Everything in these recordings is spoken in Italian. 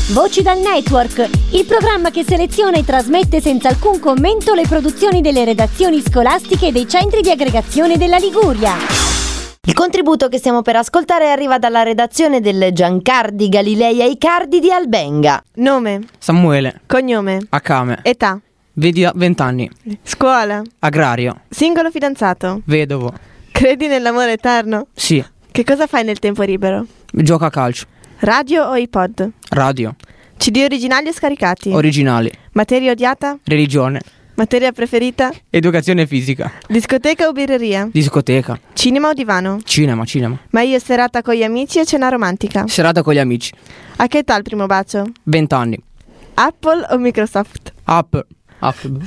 Voci dal Network, il programma che seleziona e trasmette senza alcun commento le produzioni delle redazioni scolastiche e dei centri di aggregazione della Liguria. Il contributo che stiamo per ascoltare arriva dalla redazione del Giancardi Galilei Aicardi di Albenga. Nome? Samuele. Cognome? Akame. Età? 20 anni. Scuola? Agrario. Singolo fidanzato? Vedovo. Credi nell'amore eterno? Sì. Che cosa fai nel tempo libero? Gioca a calcio. Radio o iPod? Radio. CD originali o scaricati? Originali. Materia odiata? Religione. Materia preferita? Educazione fisica. Discoteca o birreria? Discoteca. Cinema o divano? Cinema. Ma io serata con gli amici o cena romantica? Serata con gli amici. A che età il primo bacio? 20 anni. Apple o Microsoft? Apple. Apple.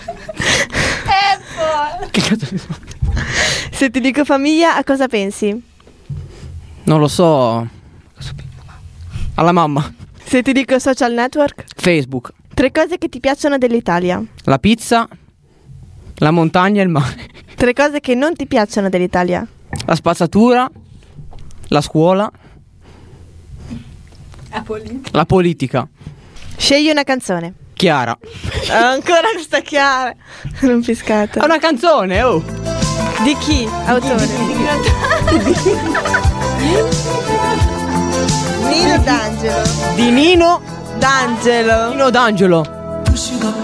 Che cazzo? Se ti dico famiglia, a cosa pensi? Non lo so. Alla mamma. Se ti dico social network? Facebook. 3 cose che ti piacciono dell'Italia. La pizza. La montagna e il mare. 3 cose che non ti piacciono dell'Italia. La spazzatura. La scuola. La politica. Scegli una canzone. Chiara. Ancora questa Chiara. Non fiscata. È una canzone, oh. Di chi? Autore. Nino D'Angelo. Di Nino D'Angelo. D'Angelo.